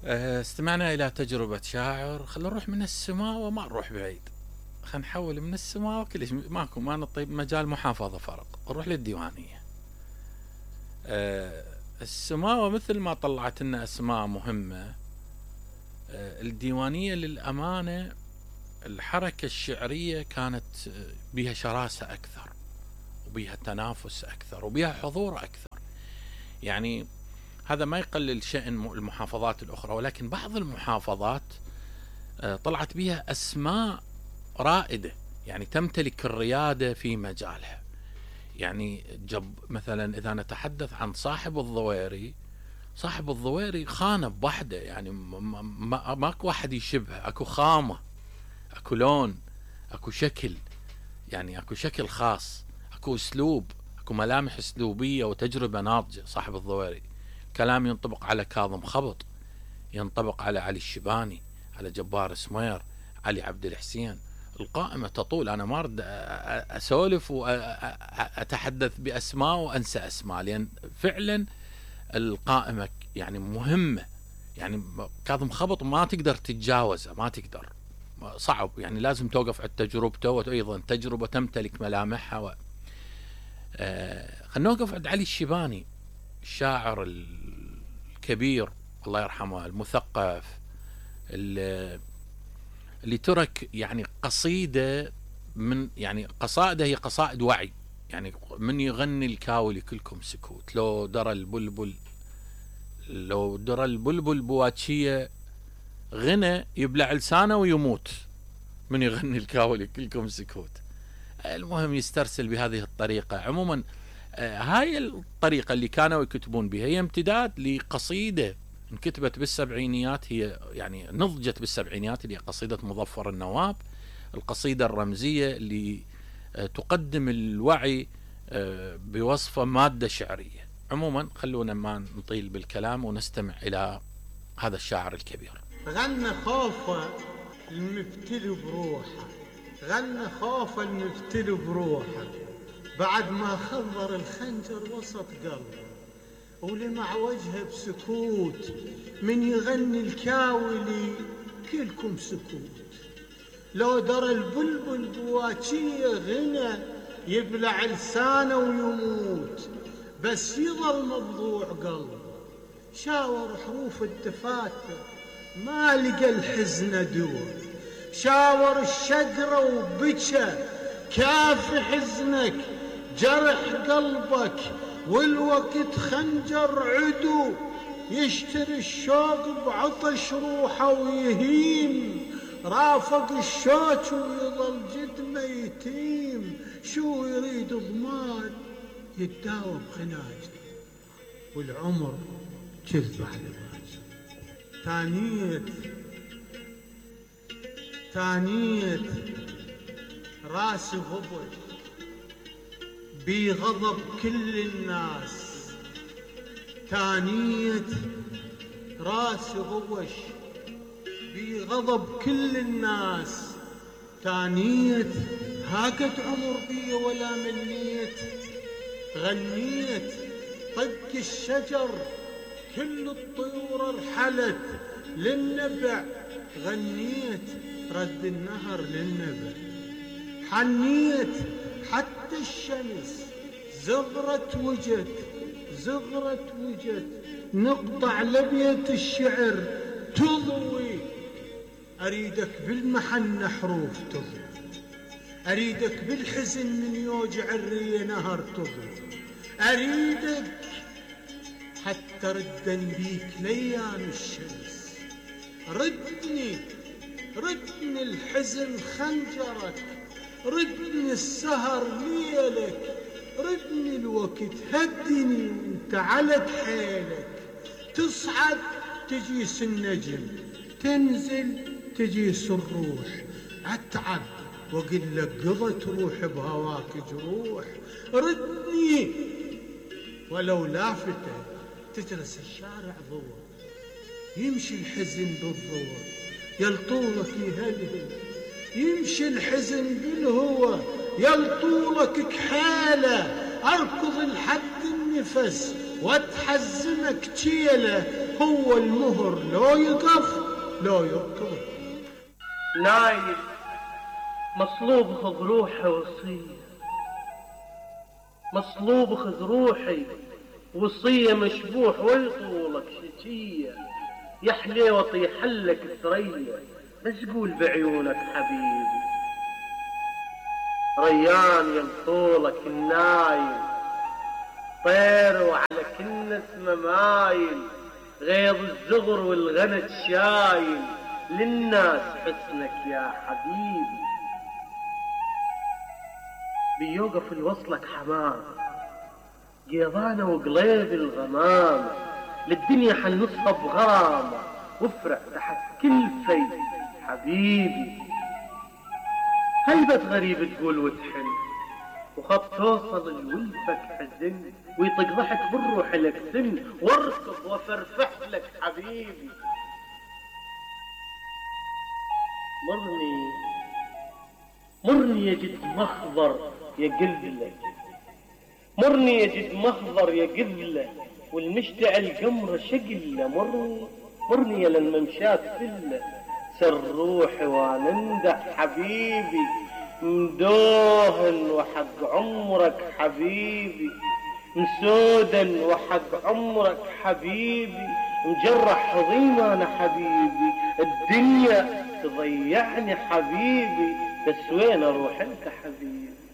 استمعنا إلى تجربة شاعر. خلينا نروح من السماء وما نروح بعيد. خلينا نحول من السماء كلش ماكو ما نطيب مجال محافظة فرق، نروح للديوانية. السماء مثل ما طلعت لنا أسماء مهمة، الديوانية للأمانة الحركة الشعرية كانت بها شراسة أكثر، وبها تنافس أكثر، وبها حضور أكثر. يعني هذا ما يقلل شأن المحافظات الأخرى، ولكن بعض المحافظات طلعت بها أسماء رائدة، يعني تمتلك الريادة في مجالها. يعني مثلا إذا نتحدث عن صاحب الضويري، صاحب الضويري خانة بوحدة، يعني ماكو واحد يشبه، اكو خامة، اكو لون، اكو شكل، يعني اكو شكل خاص، اكو اسلوب، اكو ملامح اسلوبية وتجربة ناضجة. صاحب الضويري كلام ينطبق على كاظم خبط، ينطبق على علي الشباني، على جبار سمير، علي عبد الحسين. القائمة تطول، أنا ما أرد أسولف وأتحدث بأسماء وأنسى أسماء، لأن فعلا القائمة يعني مهمة. يعني كاظم خبط ما تقدر تتجاوزه، ما تقدر، صعب، يعني لازم توقف على تجربته، وأيضا تجربة تمتلك ملامحها. خلينا نوقف عند علي الشباني، الشاعر الكبير الله يرحمه، المثقف، اللي ترك يعني قصيدة من يعني قصائده هي قصائد وعي. يعني من يغني الكاولي كلكم سكوت، لو درى البلبل بواتشية غنى يبلع لسانه ويموت، من يغني الكاولي كلكم سكوت. المهم يسترسل بهذه الطريقة. عموما هاي الطريقة اللي كانوا يكتبون بها هي امتداد لقصيدة انكتبت بالسبعينيات، هي يعني نضجت بالسبعينيات، اللي هي قصيدة مظفر النواب، القصيدة الرمزية اللي تقدم الوعي بوصفة مادة شعرية. عموما خلونا ما نطيل بالكلام ونستمع إلى هذا الشاعر الكبير. غنى خوفه المفتل بروحه، غنى خوفه المفتل بروحه، بعد ما خضر الخنجر وسط قلبه، ولمع وجهه بسكوت، من يغني الكاولي كلكم سكوت. لو درى البلبل بواكية غنى يبلع لسانه ويموت، بس يظل مبضوع قلبه. شاور حروف الدفاتر ما لقى الحزن دور، شاور الشجرة وبكى كافي حزنك جرح قلبك، والوقت خنجر عدو يشتري الشوق بعطش روحه ويهيم، رافق الشوك ويظل جد يتيم. شو يريد ضمان يتداوى بخناجر، والعمر كذب على باجر. تانيت راسي غبر بغضب كل الناس، تانيت راسي غبش بغضب كل الناس. تانيت هاكت عمر بي ولا مليت، غنيت طق الشجر كل الطيور ارحلت للنبع، غنيت رد النهر للنبع. حنيت حتى الشمس زغرت وجت نقطع لبية الشعر تضوي. أريدك بالمحنة حروف تضوي، أريدك بالحزن من يوجع الرية نهر تضوي، أريدك حتى ردن بيك ليام الشمس. ردني الحزن خنجرك، ردني السهر ليلك، ردني الوقت هدني وانت على بحيلك. تصعد تجيس النجم، تنزل تجيس الروح، أتعب وأقول لك قضت روح بهواك جروح. ردني ولو لافتة تجلس الشارع ضوء، يمشي الحزن بالضوء يلطولك يهلهل، يمشي الحزن بالهوى يلطولك كحالة. أركض لحد النفس واتحزمك تيلة، هو المهر لا يقف لا يركض. نايل مصلوب خذ روحي وصية، مصلوب خذ روحي وصية مشبوح ويطولك شتية، يا حليوة طيحلك ثريا بس قول بعيونك حبيبي. ريان يمطولك النايل طير وعلى كل اسمه مايل، غيظ الزغر والغنى شايل للناس حسنك يا حبيبي. بيوقف الوصلك حمام قيضانه وقليب الغمام، للدنيا حنصها بغرامة وافرع تحت كل في حبيبي. هيبة غريب تقول وتحن وخط توصل لولفك حزن، ويطق ضحك بالروح لك سن واركض وفرفح لك حبيبي. مرني يا جد مخضر يا قذلة، مرني يا جد مخضر يا قذلة، والمشتعل قمرة شقلة. مرني يا للممشات سلة، سر روحي وانندح حبيبي. مدوهن وحق عمرك حبيبي، مسودا وحق عمرك حبيبي. مجرح عظيم انا حبيبي، الدنيا تضيعني حبيبي، بس وين اروح انت حبيبي.